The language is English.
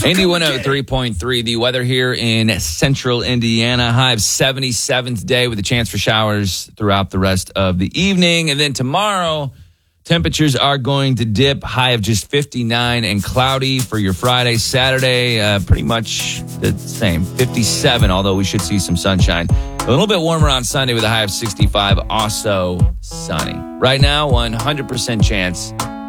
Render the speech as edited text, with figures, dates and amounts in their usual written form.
Indy 103.3, the weather here in central Indiana. High of 77th day with a chance for showers throughout the rest of the evening. And then tomorrow, temperatures are going to dip. High of just 59 and cloudy for your Friday. Saturday, pretty much the same, 57, although we should see some sunshine. A little bit warmer on Sunday with a high of 65, also sunny. Right now, 100% chance